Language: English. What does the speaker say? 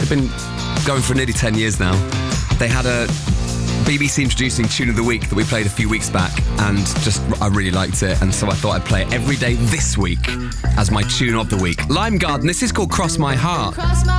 They've been going for nearly 10 years now. They had a BBC introducing Tune of the Week that we played a few weeks back, and I really liked it, and so I thought I'd play it every day this week as my Tune of the Week. Lime Garden, this is called Cross My Heart.